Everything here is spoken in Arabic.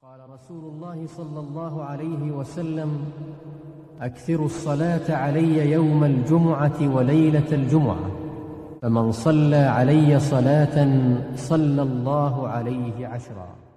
قال رسول الله صلى الله عليه وسلم: أكثروا الصلاة علي يوم الجمعة وليلة الجمعة، فمن صلى علي صلاة صلى الله عليه 10.